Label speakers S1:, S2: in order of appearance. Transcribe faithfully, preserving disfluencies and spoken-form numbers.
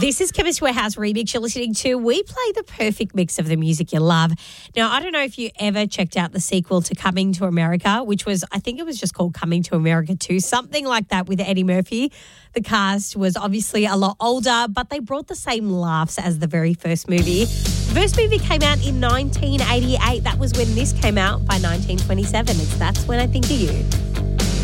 S1: This is Chemist Warehouse Remix you're listening to. We play the perfect mix of the music you love. Now, I don't know if you ever checked out the sequel to Coming to America, which was, I think it was just called Coming to America two, something like that with Eddie Murphy. The cast was obviously a lot older, but they brought the same laughs as the very first movie. The first movie came out in nineteen eighty-eight. That was when this came out by nineteen twenty-seven. It's That's When I Think of You.